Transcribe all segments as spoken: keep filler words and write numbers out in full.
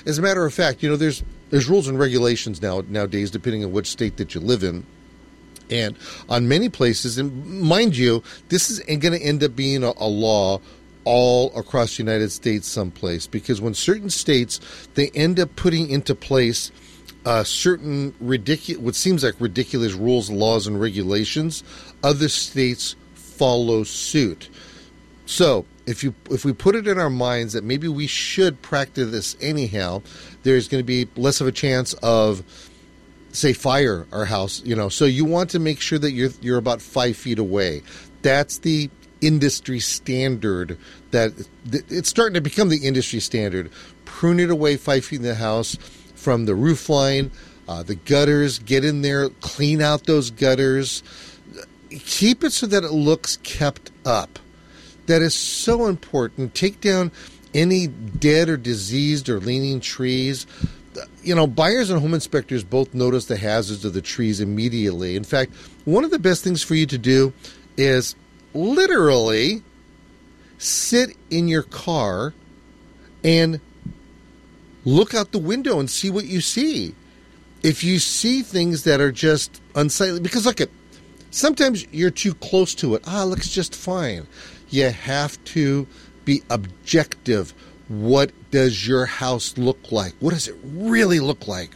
As a matter of fact, you know, there's there's rules and regulations now nowadays, depending on which state that you live in. And on many places, and mind you, this is going to end up being a, a law all across the United States someplace, because when certain states, they end up putting into place uh, certain ridiculous, what seems like ridiculous rules, laws, and regulations, other states follow suit. So if you if we put it in our minds that maybe we should practice this anyhow, there's going to be less of a chance of, say, fire our house, you know. So you want to make sure that you're you're about five feet away. That's the industry standard. That it's starting to become the industry standard. Prune it away five feet in the house from the roof line, uh, the gutters. Get in there, clean out those gutters. Keep it so that it looks kept up. That is so important. Take down any dead or diseased or leaning trees. You know, buyers and home inspectors both notice the hazards of the trees immediately. In fact, one of the best things for you to do is literally sit in your car and look out the window and see what you see. If you see things that are just unsightly, because look at, sometimes you're too close to it. Ah, it looks just fine. You have to be objective. What does your house look like? What does it really look like?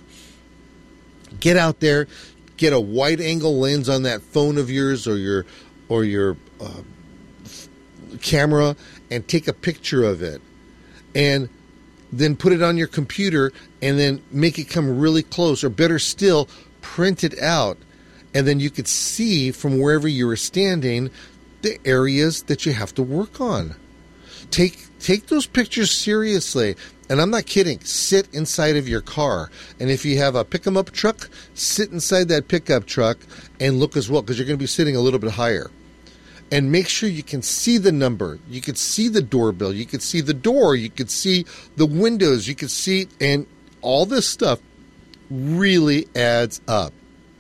Get out there, get a wide-angle lens on that phone of yours or your or your uh, camera, and take a picture of it, and then put it on your computer, and then make it come really close, or better still, print it out, and then you could see from wherever you were standing the areas that you have to work on. Take take those pictures seriously. And I'm not kidding. Sit inside of your car. And if you have a pick-em-up truck, sit inside that pickup truck and look as well, because you're going to be sitting a little bit higher. And make sure you can see the number. You could see the doorbell. You could see the door. You could see the windows. You could see, and all this stuff really adds up.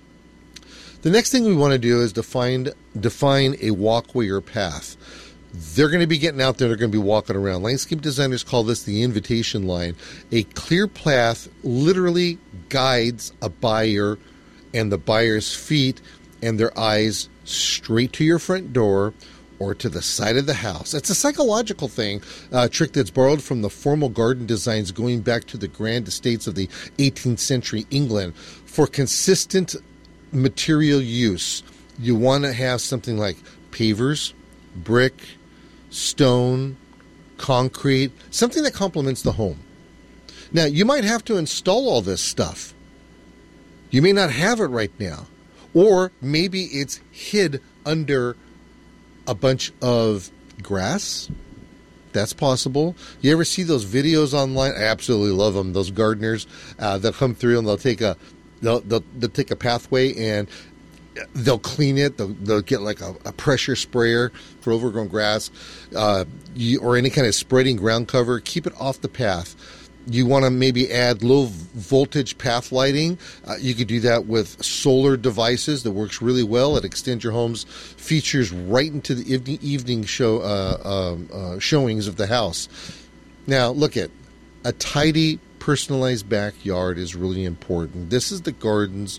The next thing we want to do is define, define a walkway or path. They're going to be getting out there. They're going to be walking around. Landscape designers call this the invitation line. A clear path literally guides a buyer and the buyer's feet and their eyes straight to your front door or to the side of the house. It's a psychological thing, a trick that's borrowed from the formal garden designs going back to the grand estates of the eighteenth century England. For consistent material use, you want to have something like pavers, brick, stone, concrete, something that complements the home. Now, you might have to install all this stuff. You may not have it right now. Or maybe it's hid under a bunch of grass. That's possible. You ever see those videos online? I absolutely love them. Those gardeners uh, that come through and they'll take a they'll, they'll, they'll take a pathway and they'll clean it. They'll, they'll get like a, a pressure sprayer for overgrown grass, uh, you, or any kind of spreading ground cover. Keep it off the path. You want to maybe add low voltage path lighting. Uh, you could do that with solar devices that works really well. It extends your home's features right into the evening, evening show uh, um, uh, showings of the house. Now, look at a tidy, personalized backyard is really important. This is the garden's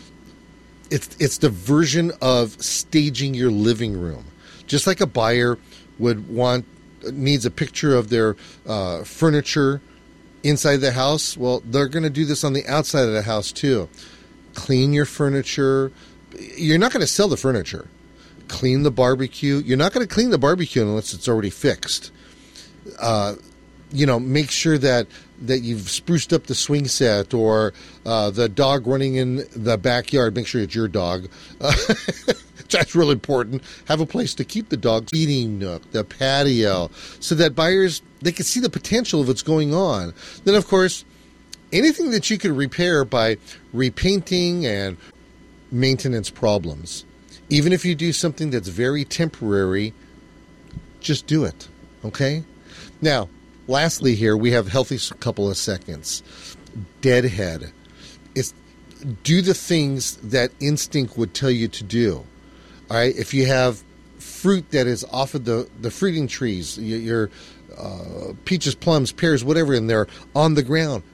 It's it's the version of staging your living room. Just like a buyer would want, needs a picture of their uh, furniture inside the house, well, they're going to do this on the outside of the house too. Clean your furniture. You're not going to sell the furniture. Clean the barbecue. You're not going to clean the barbecue unless it's already fixed. Uh, you know, make sure that that you've spruced up the swing set, or uh, the dog running in the backyard. Make sure it's your dog. Uh, that's really important. Have a place to keep the dog, eating nook, the patio, so that buyers, they can see the potential of what's going on. Then, of course, anything that you can repair by repainting and maintenance problems. Even if you do something that's very temporary, just do it, okay? Now, lastly here, we have healthy couple of seconds. Deadhead. It's do the things that instinct would tell you to do. All right? If you have fruit that is off of the, the fruiting trees, your uh, peaches, plums, pears, whatever, and they're on the ground,